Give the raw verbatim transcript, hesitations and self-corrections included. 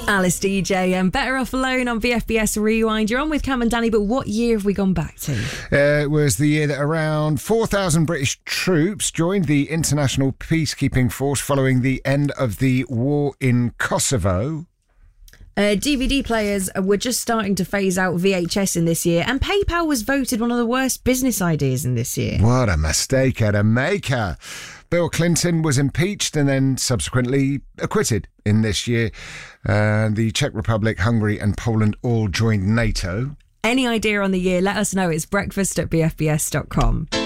Alice D J and Better Off Alone on V F B S Rewind. You're on with Cam and Danny, but what year have we gone back to? Uh, it was the year that around four thousand British troops joined the international peacekeeping force following the end of the war in Kosovo. Uh, D V D players were just starting to phase out V H S in this year, and PayPal was voted one of the worst business ideas in this year. What a mistake at a maker. Bill Clinton was impeached and then subsequently acquitted in this year. Uh, the Czech Republic, Hungary and Poland all joined NATO. Any idea on the year? Let us know. It's breakfast at b f b s dot com.